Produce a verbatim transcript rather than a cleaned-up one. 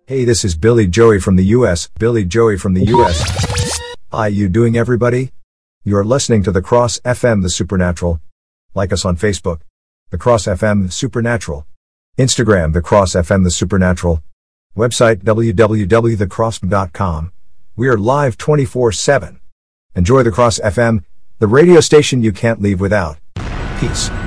Hey, this is Billy Joey from the U S, Billy Joey from the U S. How you doing, everybody? You're listening to The Cross F M The Supernatural. Like us on Facebook, The Cross F M The Supernatural. Instagram, The Cross F M The Supernatural. Website, w w w dot the cross dot com. We are live twenty-four seven. Enjoy The Cross F M, the radio station you can't leave without. Peace.